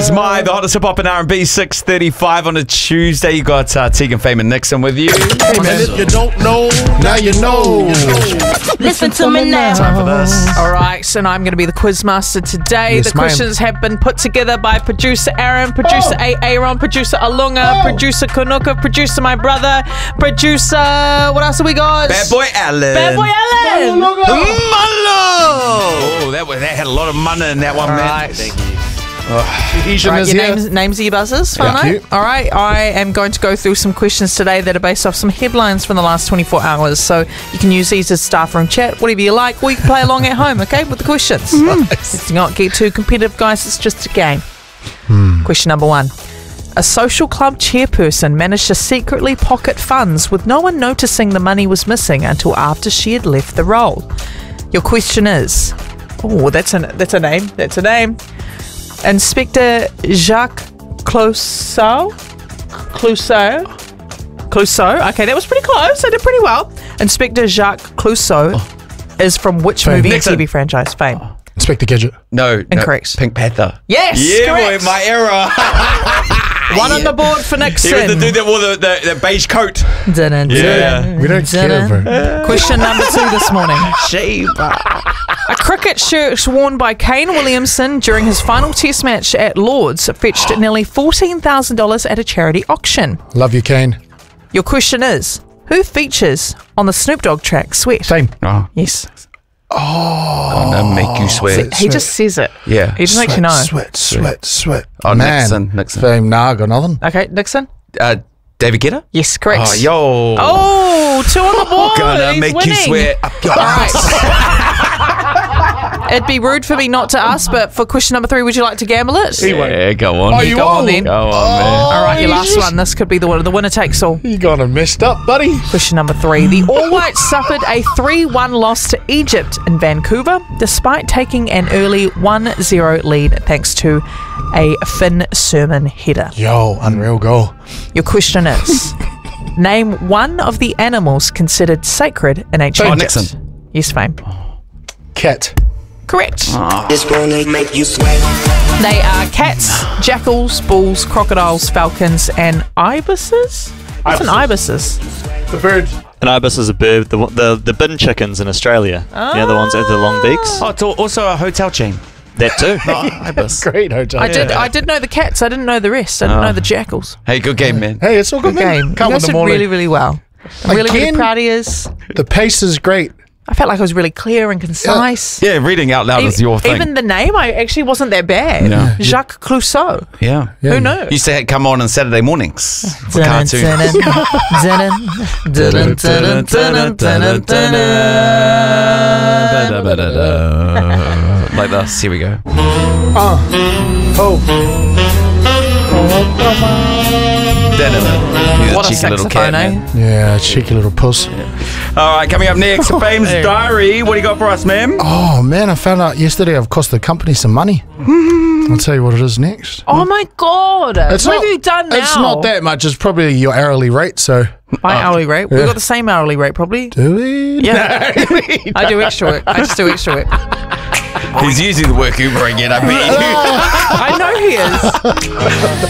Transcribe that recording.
is the hottest hip hop and R&B, 6:35 on a Tuesday. You got Tegan, Fame, and Nixon with you. Hey, man, if you don't know, now you know. Listen to me now. Time for this. All right, so now I'm going to be the quizmaster today. Yes, the questions have been put together by producer Aaron, producer Aaron, producer Alunga, producer Kunuka, producer my brother, producer. What else have we got? Bad Boy Allen. Bad Boy Allen. Malo. Oh, that had a lot of money in that one, All man. right. Thank you. Right, your names are your buzzers, Whānau? you. All right, I am going to go through some questions today that are based off some headlines from the last 24 hours. So you can use these as staff room chat, whatever you like, or you can play along at home, okay, with the questions. Let's not get too competitive, guys. It's just a game. Question number 1. A social club chairperson managed to secretly pocket funds with no one noticing the money was missing until after she had left the role. Your question is... Oh, that's a name. That's a name. Inspector Jacques Clouseau. Okay, that was pretty close. I did pretty well. Inspector Jacques Clouseau is from which Fame. movie and Nixon. TV franchise? Fame. Inspector Gadget. No. Incorrect. Pink Panther. Yes, Yeah, correct. boy, my error. One on the board for He was the Nixon. dude that wore the beige coat. Dun-dun, Yeah. dun-dun, We don't care, dun-dun. bro. Question number 2 this morning. Sheba. A cricket shirt worn by Kane Williamson during his final test match at Lord's fetched nearly $14,000 at a charity auction. Love you, Kane. Your question is, who features on the Snoop Dogg track Sweat? Same. Oh, Yes. gonna make you sweat. He just says it. Yeah. He just makes you know. Sweat. Oh, Man. Nixon. Fame, nah, I got nothing. Okay, Nixon? David Guetta? Yes, correct. Oh, yo. Oh, 2 on the board. Gonna He's make winning. you sweat up your ass. It'd be rude for me not to ask, but for question number 3, would you like to gamble it? Yeah, go on. Oh, you Go on won't. then. Go on, man. All right, your last one. This could be the winner. The winner takes all. You got him messed up, buddy. Question number 3. The All Whites suffered a 3-1 loss to Egypt in Vancouver, despite taking an early 1-0 lead thanks to a Finn Sermon header. Yo, unreal goal. Your question is, name one of the animals considered sacred in ancient Oh, Egypt. Nixon. Yes, Fame. Cat. Correct. It's gonna make you sweat. They are cats, jackals, bulls, crocodiles, falcons, and ibises? What's an ibis? The bird. An ibis is a bird. The bin chickens in Australia. You know, the ones with the long beaks. Oh, it's also a hotel chain. That too. Ibis. Great hotel. I did know the cats. I didn't know the rest. I didn't know the jackals. Hey, good game, man. Hey, it's all good, Good man. game. Can't You win guys them did all. really, really well. I'm really, really Again? proud of you. The pace is great. I felt like I was really clear and concise. Yeah, reading out loud is your thing. Even the name, I actually wasn't that bad. Yeah. Jacques Clouseau. Yeah. Who knew? Used to come on Saturday mornings for cartoons. Like this. Here we go. What a cheeky little cat, saxophone, man. eh? Yeah, cheeky little puss. All right, coming up next, Fame's Diary. What do you got for us, ma'am? Oh, man, I found out yesterday I've cost the company some money. I'll tell you what it is next. Oh my God. What have you done now? It's not that much. It's probably your hourly rate, so... My hourly rate? We've got the same hourly rate, probably. Do we? Yeah. I do extra work. I just do extra work. He's using the work Uber again, I bet. I know he is.